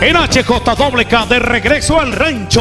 en HJWK de regreso al rancho.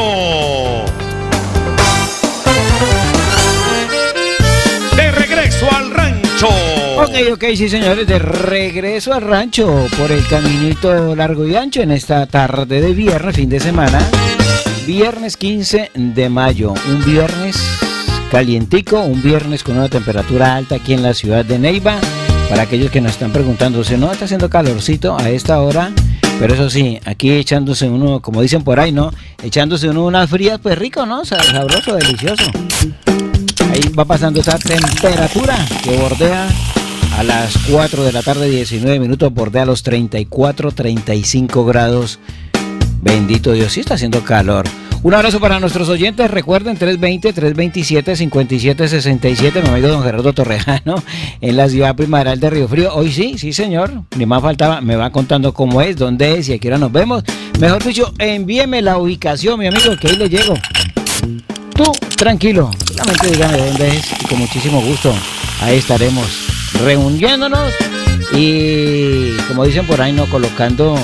De regreso al rancho. Ok, sí señores, de regreso al rancho por el caminito largo y ancho en esta tarde de viernes, fin de semana. Viernes 15 de mayo, un viernes calientico, un viernes con una temperatura alta aquí en la ciudad de Neiva. Para aquellos que nos están preguntando, ¿no está haciendo calorcito a esta hora? Pero eso sí, aquí echándose uno, como dicen por ahí, ¿no? Echándose uno unas frías, pues rico, ¿no? Sabroso, delicioso. Ahí va pasando esa temperatura que bordea a las 4 de la tarde, 19 minutos, bordea los 34, 35 grados. Bendito Dios, sí está haciendo calor. Un abrazo para nuestros oyentes, recuerden 320-327-5767, mi amigo don Gerardo Torrejano, en la ciudad primaveral de Río Frío. Hoy sí señor, ni más faltaba, me va contando cómo es, dónde es y a qué hora nos vemos. Mejor dicho, envíeme la ubicación, mi amigo, que ahí le llego. Tú, tranquilo, solamente dígame dónde es y con muchísimo gusto ahí estaremos reuniéndonos y, como dicen por ahí, no colocando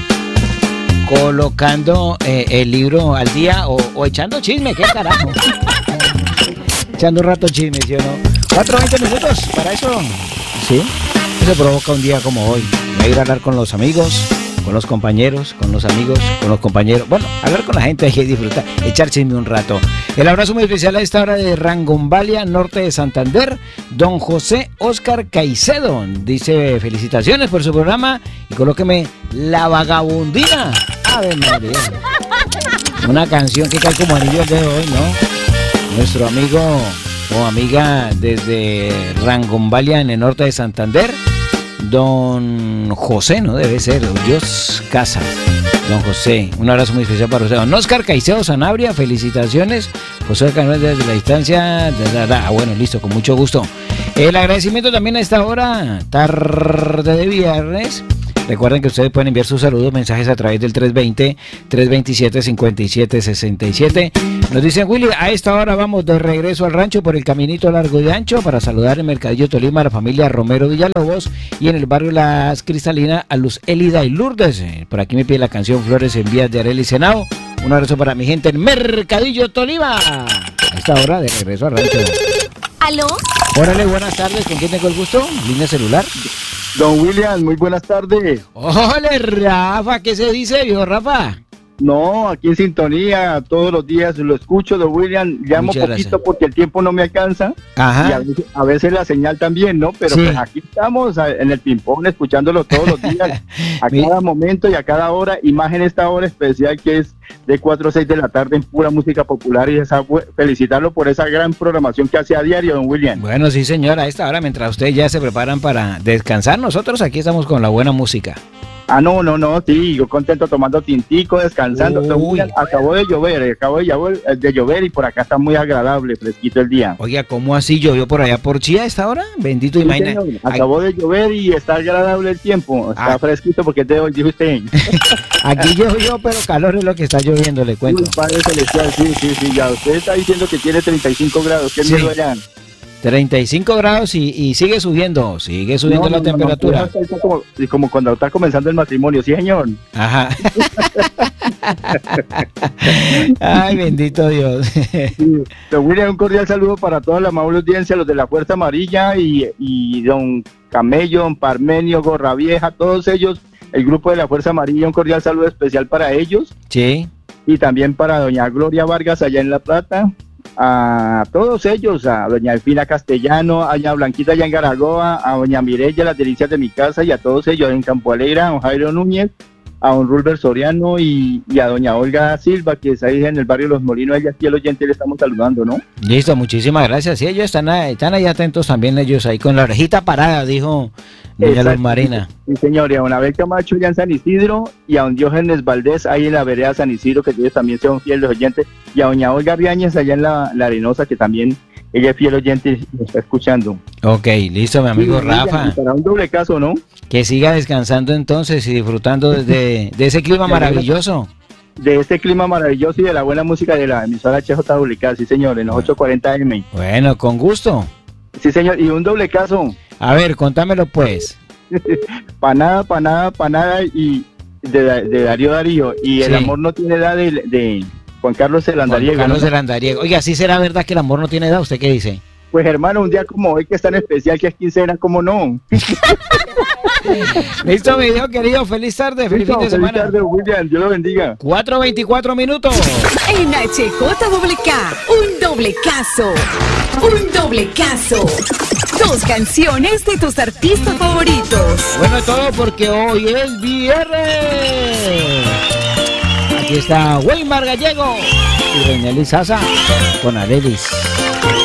el libro al día o echando chisme, qué carajo. Echando un rato chisme, ¿sí o no? 4:20 minutos, para eso, sí, eso provoca un día como hoy. Me voy a ir a hablar con los amigos, con los compañeros, con los amigos, con los compañeros. Bueno, hablar con la gente, hay que disfrutar, echar chisme un rato. El abrazo muy especial a esta hora de Rangombalia, norte de Santander, don José Oscar Caicedo. Dice felicitaciones por su programa y colóqueme La Vagabundina. Ave María. Una canción que cae como anillo al dedo hoy, ¿no? Nuestro amigo o amiga desde Rangombalia en el norte de Santander, don José, ¿no? Debe ser, Dios Casa. Don José, un abrazo muy especial para usted. Don Oscar Caicedo Sanabria, felicitaciones. José Canuel desde la distancia. Bueno, listo, con mucho gusto. El agradecimiento también a esta hora, tarde de viernes. Recuerden que ustedes pueden enviar sus saludos, mensajes a través del 320-327-5767. Nos dicen, Willy, a esta hora vamos de regreso al rancho por el caminito largo y ancho para saludar en Mercadillo Tolima a la familia Romero Villalobos y en el barrio Las Cristalinas a Luz Elida y Lourdes. Por aquí me pide la canción Flores en Vías de Arely Senado. Un abrazo para mi gente en Mercadillo Tolima. A esta hora de regreso al rancho. ¿Aló? Órale, buenas tardes. ¿Con quién tengo el gusto? ¿Línea celular? Don William, muy buenas tardes. Hola, Rafa, ¿qué se dice, viejo Rafa? No, aquí en sintonía, todos los días lo escucho, don William. Llamo Muchas poquito gracias. Porque el tiempo no me alcanza. Ajá. Y a veces la señal también, ¿no? Pero Sí. pues aquí estamos en el ping-pong, escuchándolo todos los días, a Mi- cada momento y a cada hora. Y más en esta hora especial que es de 4 a 6 de la tarde en pura música popular. Y felicitarlo por esa gran programación que hace a diario, don William. Bueno, sí, señora, a esta hora, mientras ustedes ya se preparan para descansar, nosotros aquí estamos con la buena música. Ah, no, sí, yo contento tomando tintico, descansando. Don Uy. William, acabó de llover y por acá está muy agradable, fresquito el día. Oiga, ¿cómo así llovió por allá por Chía a esta hora? Bendito, Sí, imagina. señor, acabó de llover y está agradable el tiempo, está Ah. fresquito porque es de hoy, dijo usted. Aquí llovió, pero calor es lo que está lloviendo, le cuento. Uy, Padre Celestial, sí, ya usted está diciendo que tiene 35 grados, qué Sí. miedo allá. 35 grados y sigue subiendo la temperatura. Como cuando está comenzando el matrimonio, sí, señor. Ajá. Ay, bendito Dios. Sí. Don William, un cordial saludo para toda la amable audiencia, los de la Fuerza Amarilla y don Camello, don Parmenio, Gorra Vieja, todos ellos, el grupo de la Fuerza Amarilla, un cordial saludo especial para ellos Sí. y también para doña Gloria Vargas allá en La Plata, a todos ellos, a doña Elfina Castellano, a doña Blanquita allá en Garagoa, a doña Mireya, las delicias de mi casa, y a todos ellos en Campo Alegre, a don Jairo Núñez, a don Rulber Soriano y a doña Olga Silva, que es ahí en el barrio Los Molinos, ella aquí el oyente le estamos saludando, ¿no? Listo, muchísimas gracias. Sí, ellos están ahí atentos también, ellos ahí con la orejita parada, dijo doña Luz Exacto. Marina. Sí, señor, y a don Abel Camacho ya en San Isidro, y a don Diógenes Valdés ahí en la vereda San Isidro, que ellos también son fieles oyentes, y a doña Olga Riáñez allá en la Arenosa, que también ella es fiel oyente y nos está escuchando. Ok, listo, mi amigo Sí, Rafa. y para un doble caso, ¿no? Que siga descansando entonces y disfrutando de ese clima maravilloso. De este clima maravilloso y de la buena música de la emisora HJWK, sí señor, en los 840 M. Bueno, con gusto. Sí señor, y un doble caso, A ver, contámelo pues. panada y de Darío. Y el Sí. amor no tiene edad de Juan Carlos Juan Landariego. Carlos ¿no? de Landariego. Oiga, ¿sí será verdad que el amor no tiene edad? ¿Usted qué dice? Pues hermano, un día como hoy que es tan especial que es quincena, ¿cómo no? Listo, mi Dios querido. Feliz tarde, feliz fin de Feliz semana. tarde, William, Dios lo bendiga. 4:24 minutos. En HJWK, un doble caso. Un doble caso. 2 canciones de tus artistas favoritos. Bueno, todo porque hoy es viernes. Aquí está Weimar Gallego y Reynelly Sasa con Arelis.